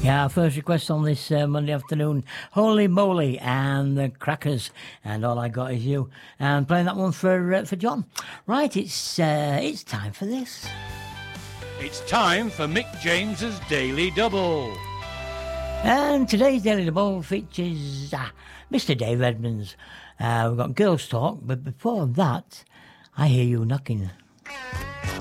Yeah, first request on this Monday afternoon. Holy Moly and the Crackers and All I Got Is You. And playing that one for John. Right, it's time for this. It's time for Mick James's Daily Double. And today's Daily Double features Mr. Dave Edmonds. We've got Girls Talk, but before that, I Hear You Knocking.